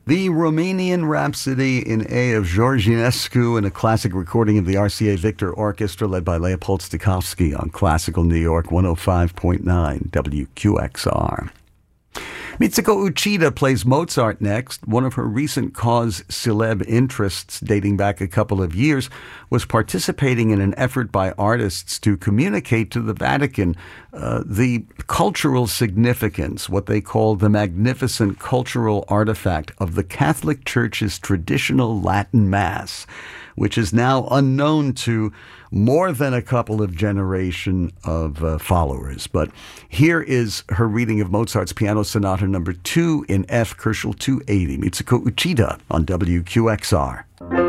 The Romanian Rhapsody in A of George Enescu, and a classic recording of the RCA Victor Orchestra led by Leopold Stokowski on Classical New York 105.9 WQXR. Mitsuko Uchida plays Mozart next. One of her recent cause célèbre interests, dating back a couple of years, was participating in an effort by artists to communicate to the Vatican the cultural significance, what they call the magnificent cultural artifact of the Catholic Church's traditional Latin Mass, which is now unknown to more than a couple of generation of followers. But here is her reading of Mozart's Piano Sonata No. 2 in F, Kerschel 280, Mitsuko Uchida on WQXR.